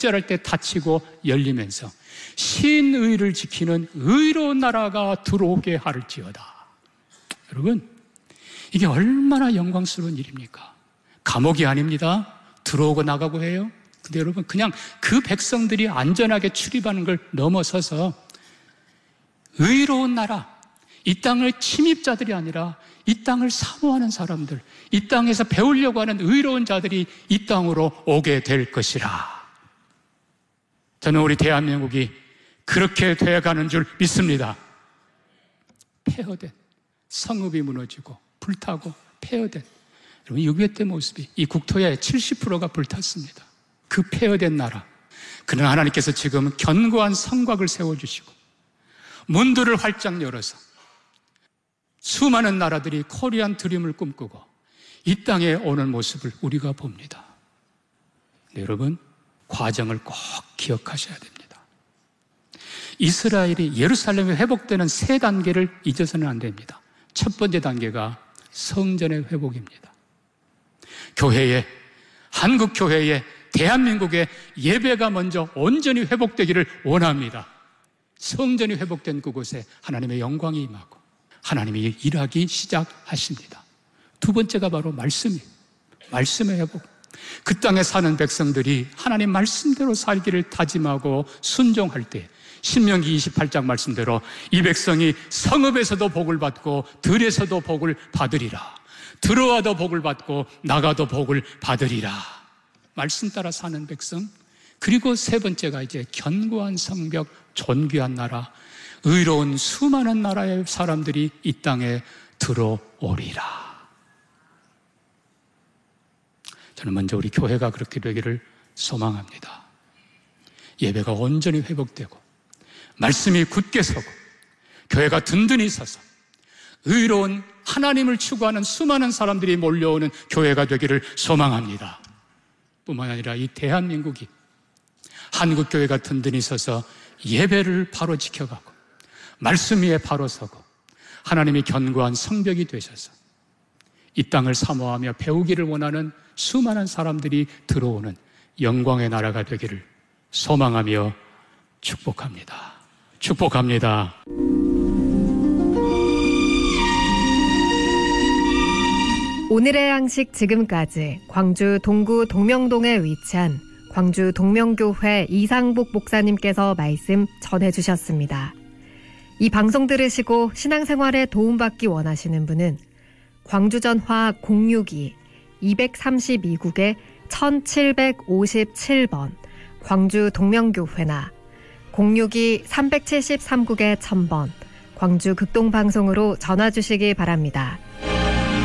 축제할 때 닫히고 열리면서 신의를 지키는 의로운 나라가 들어오게 하를지어다. 여러분, 이게 얼마나 영광스러운 일입니까? 감옥이 아닙니다. 들어오고 나가고 해요. 근데 여러분, 그냥 그 백성들이 안전하게 출입하는 걸 넘어서서 의로운 나라, 이 땅을 침입자들이 아니라 이 땅을 사모하는 사람들, 이 땅에서 배우려고 하는 의로운 자들이 이 땅으로 오게 될 것이라. 저는 우리 대한민국이 그렇게 되어가는 줄 믿습니다. 폐허된, 성읍이 무너지고 불타고 폐허된, 여러분 6.25 때 모습이 이 국토의 70%가 불탔습니다. 그 폐허된 나라, 그러나 하나님께서 지금 견고한 성곽을 세워주시고 문들을 활짝 열어서 수많은 나라들이 코리안 드림을 꿈꾸고 이 땅에 오는 모습을 우리가 봅니다. 네, 여러분, 과정을 꼭 기억하셔야 됩니다. 이스라엘이 예루살렘이 회복되는 세 단계를 잊어서는 안 됩니다. 첫 번째 단계가 성전의 회복입니다. 교회에, 한국 교회에, 대한민국의 예배가 먼저 온전히 회복되기를 원합니다. 성전이 회복된 그곳에 하나님의 영광이 임하고 하나님이 일하기 시작하십니다. 두 번째가 바로 말씀이에요. 말씀의 회복. 그 땅에 사는 백성들이 하나님 말씀대로 살기를 다짐하고 순종할 때 신명기 28장 말씀대로 이 백성이 성읍에서도 복을 받고 들에서도 복을 받으리라. 들어와도 복을 받고 나가도 복을 받으리라. 말씀 따라 사는 백성. 그리고 세 번째가 이제 견고한 성벽, 존귀한 나라, 의로운 수많은 나라의 사람들이 이 땅에 들어오리라. 저는 먼저 우리 교회가 그렇게 되기를 소망합니다. 예배가 온전히 회복되고 말씀이 굳게 서고 교회가 든든히 서서 의로운 하나님을 추구하는 수많은 사람들이 몰려오는 교회가 되기를 소망합니다. 뿐만 아니라 이 대한민국이 한국교회가 든든히 서서 예배를 바로 지켜가고 말씀 위에 바로 서고 하나님이 견고한 성벽이 되셔서 이 땅을 사모하며 배우기를 원하는 수많은 사람들이 들어오는 영광의 나라가 되기를 소망하며 축복합니다. 축복합니다. 오늘의 양식 지금까지 광주 동구 동명동에 위치한 광주 동명교회 이상복 목사님께서 말씀 전해주셨습니다. 이 방송 들으시고 신앙생활에 도움받기 원하시는 분은 광주전화 062-232국에 1757번 광주 동명교회나 062-373국에 1000번 광주 극동방송으로 전화 주시기 바랍니다.